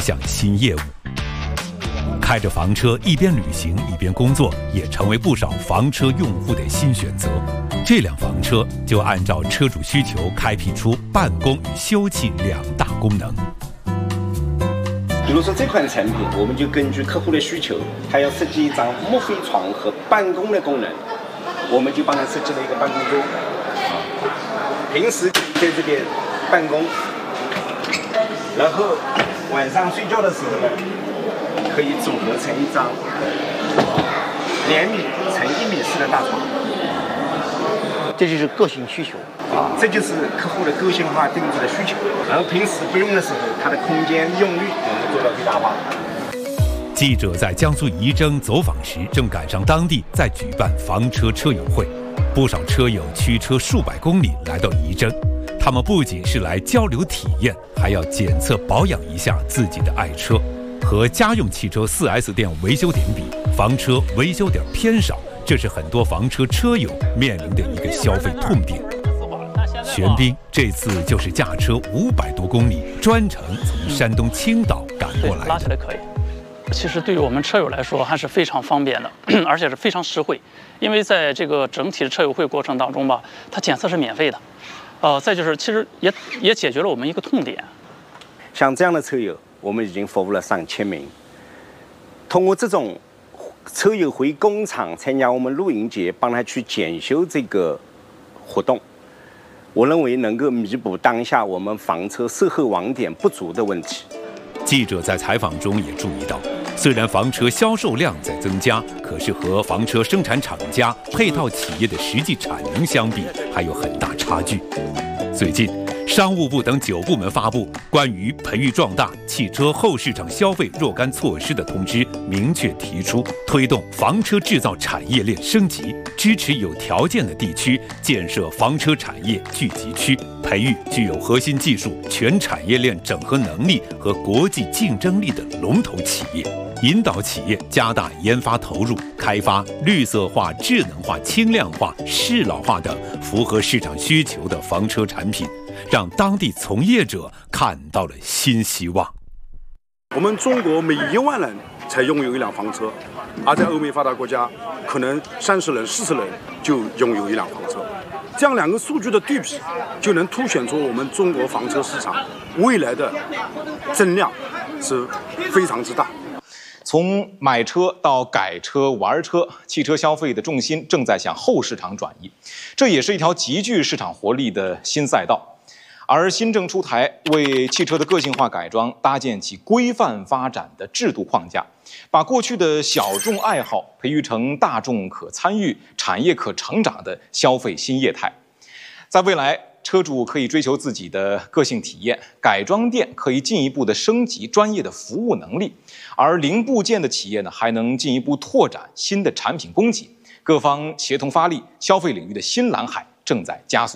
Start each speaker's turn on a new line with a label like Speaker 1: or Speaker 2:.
Speaker 1: 项新业务。开着房车一边旅行一边工作，也成为不少房车用户的新选择。这辆房车就按照车主需求开辟出办公与休憩两大功能。
Speaker 2: 比如说这款产品，我们就根据客户的需求，他要设计一张木飞床和办公的功能，我们就帮他设计了一个办公桌。平时在这边办公，然后晚上睡觉的时候呢，可以组合成一张2米乘1米4的大床。
Speaker 3: 这就是个性需求
Speaker 2: 这就是客户的个性化定制的需求。然后平时不用的时候，它的空间用率能够做到最大化。
Speaker 1: 记者在江苏仪征走访时，正赶上当地在举办房车车友会，不少车友驱车数百公里来到仪征，他们不仅是来交流体验，还要检测保养一下自己的爱车。和家用汽车 4S 店维修点比，房车维修点偏少，这是很多房车车友面临的一个消费痛点。玄彬这次就是驾车500多公里，专程从山东青岛赶过来。
Speaker 4: 拉起来可以。其实对于我们车友来说还是非常方便的，而且是非常实惠。因为在这个整体的车友会过程当中吧，它检测是免费的。再就是其实也解决了我们一个痛点。
Speaker 2: 像这样的车友，我们已经服务了上千名。通过这种车友回工厂参加我们露营节，帮他去检修这个活动，我认为能够弥补当下我们房车售后网点不足的问题。
Speaker 1: 记者在采访中也注意到，虽然房车销售量在增加，可是和房车生产厂家、配套企业的实际产能相比，还有很大差距。最近，商务部等9部门发布关于培育壮大汽车后市场消费若干措施的通知，明确提出推动房车制造产业链升级，支持有条件的地区建设房车产业聚集区，培育具有核心技术、全产业链整合能力和国际竞争力的龙头企业，引导企业加大研发投入，开发绿色化、智能化、轻量化、适老化等符合市场需求的房车产品，让当地从业者看到了新希望。
Speaker 5: 我们中国每1万人才拥有一辆房车，而在欧美发达国家，可能30人、40人就拥有一辆房车。这样2个数据的对比，就能凸显出我们中国房车市场未来的增量是非常之大。
Speaker 6: 从买车到改车、玩车，汽车消费的重心正在向后市场转移，这也是一条极具市场活力的新赛道。而新政出台，为汽车的个性化改装搭建起规范发展的制度框架，把过去的小众爱好培育成大众可参与、产业可成长的消费新业态。在未来，车主可以追求自己的个性体验，改装店可以进一步的升级专业的服务能力，而零部件的企业呢，还能进一步拓展新的产品供给。各方协同发力，消费领域的新蓝海正在加速。